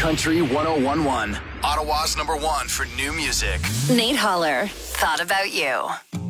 Country 1011. Ottawa's #1 for new music. Nate Holler, Thought About You.